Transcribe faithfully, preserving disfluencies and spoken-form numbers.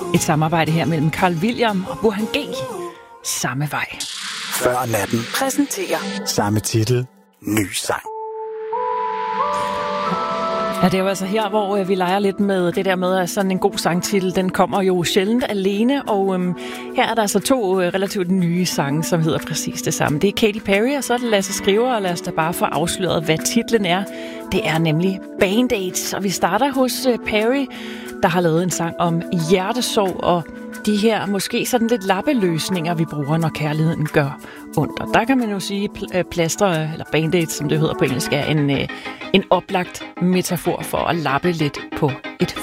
Et samarbejde her mellem Carl William og Burhan G. Samme vej. Før natten Præsenterer samme titel, ny sang. Ja, det er jo altså her, hvor vi leger lidt med det der med, at sådan en god sangtitel, den kommer jo sjældent alene, og øhm, her er der altså to øh, relativt nye sange, som hedder præcis det samme. Det er Katy Perry, og så er det Lasse Skriver, og lad os da bare få afsløret, hvad titlen er. Det er nemlig Band-Aids, og vi starter hos øh, Perry, der har lavet en sang om hjertesorg, og de her måske sådan lidt lappeløsninger, vi bruger, når kærligheden gør ondt. Og der kan man jo sige, at plaster, eller Band-Aids, som det hedder på engelsk, er en, en oplagt metafor for at lappe lidt på et